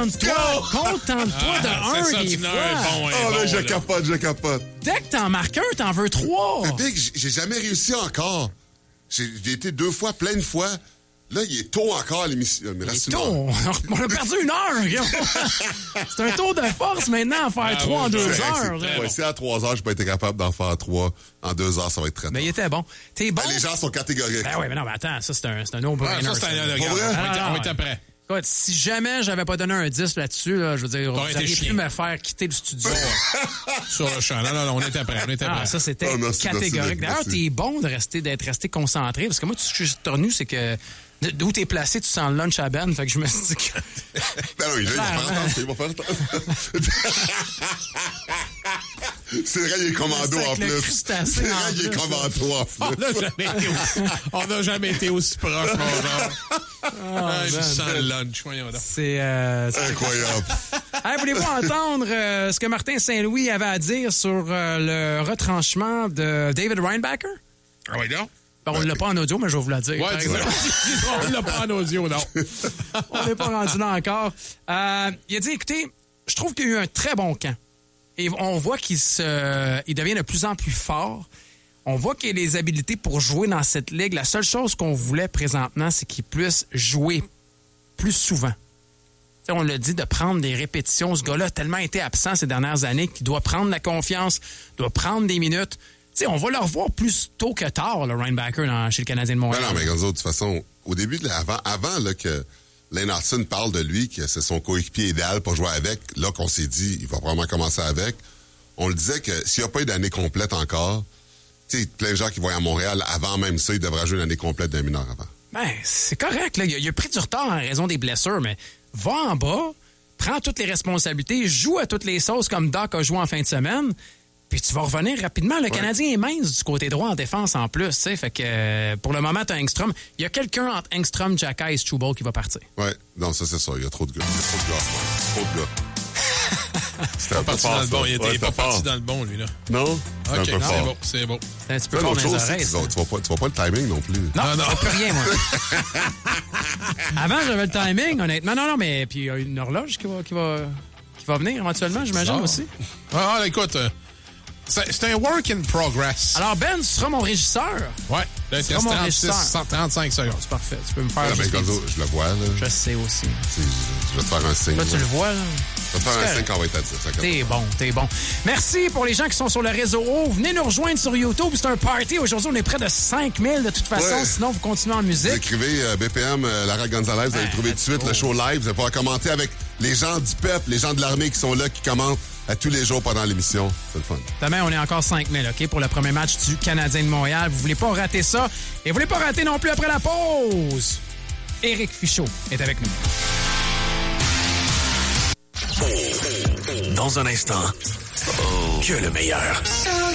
Contente-toi de un des fois. Là, je capote. Dès que t'en marques un, t'en veux 3. Mais Big, j'ai jamais réussi encore. J'ai été 2 fois, plein de fois. Là, il est tôt encore à l'émission. On a perdu 1 heure. C'est un tour de force maintenant à faire 3 en 2 heures. Si à 3 heures, je peux être capable d'en faire 3 en 2 heures, ça va être très tôt. Mais il était bon. T'es bon. Les gens sont catégoriques. Ben oui, mais non, mais attends, ça, c'est un no-brainer. Ça, c'est on était prêts. Écoute, si jamais j'avais pas donné un 10 là-dessus, là, je veux dire, vous auriez pu me faire quitter le studio. Sur le champ. Non, on était prêts. Ça, c'était catégorique. D'ailleurs, t'es bon d'être resté concentré. Parce que moi, tout ce que j'ai retenu, c'est que d'où t'es placé, tu sens le lunch à Ben. Fait que je me suis dit que... Ben oui, là, il va faire attendre. C'est vrai, il est commando en plus. C'est vrai, il est commando en plus. On n'a jamais été aussi proche, mon genre. Je sens le lunch. C'est incroyable. Hey, voulez-vous entendre ce que Martin Saint-Louis avait à dire sur le retranchement de David Reinbacher? Ah oui, non? On ne l'a pas en audio, mais je vais vous la dire. Ouais, on ne l'a pas en audio, non. On n'est pas rendu là encore. Il a dit, écoutez, je trouve qu'il y a eu un très bon camp. Et on voit qu'il devient de plus en plus fort. On voit qu'il a les habilités pour jouer dans cette ligue. La seule chose qu'on voulait présentement, c'est qu'il puisse jouer plus souvent. T'sais, on l'a dit, de prendre des répétitions. Ce gars-là a tellement été absent ces dernières années qu'il doit prendre la confiance, doit prendre des minutes. T'sais, on va le revoir plus tôt que tard, le Reinbacher chez le Canadien de Montréal. Non, mais de toute façon, au début, avant là, que Lane Hudson parle de lui, que c'est son coéquipier idéal pour jouer avec, là qu'on s'est dit, il va probablement commencer avec, on le disait que s'il n'y a pas eu d'année complète encore, tu sais, plein de gens qui voient à Montréal, avant même ça, il devrait jouer une année complète d'un mineur avant. Ben, c'est correct, là. Il a pris du retard en raison des blessures, mais va en bas, prends toutes les responsabilités, joue à toutes les sauces comme Doc a joué en fin de semaine, puis tu vas revenir rapidement. Le Canadien est mince du côté droit en défense en plus, tu sais. Fait que pour le moment, t'as Engstrom. Il y a quelqu'un entre Engstrom, Xhekaj et Struble qui va partir. Ouais, non, ça c'est ça. Il y a trop de gars. Trop de gars. C'était un peu fort, dans le bon. Il était pas parti fort. dans le bon, lui, là. Non? OK, c'est bon. C'est un petit peu fort dans les oreilles. Tu vois pas le timing non plus. Non, plus rien, moi. Avant, j'avais le timing, honnêtement. Non, mais puis il y a une horloge qui va venir éventuellement, j'imagine aussi. Écoute... C'est un work in progress. Alors, Ben, tu seras mon régisseur. Ouais. Là, il te reste 35 secondes. C'est parfait. Tu peux me faire... Je le vois, là. Je sais aussi. Je vais te faire un signe. Là, tu le vois, là. Je vais te faire un signe quand on va être à 10. T'es bon. Merci pour les gens qui sont sur le réseau O. Venez nous rejoindre sur YouTube. C'est un party. Aujourd'hui, on est près de 5000 de toute façon. Ouais. Sinon, vous continuez en musique. Vous écrivez BPM, Lara Gonzalez. Vous allez trouver tout de suite le show live. Vous allez pouvoir commenter avec les gens du peuple, les gens de l'armée qui sont là, qui commentent à tous les jours pendant l'émission. C'est le fun. Demain, on est encore 5000, OK, pour le premier match du Canadien de Montréal. Vous voulez pas rater ça. Et vous voulez pas rater non plus après la pause. Éric Fichaud est avec nous. Dans un instant, que le meilleur.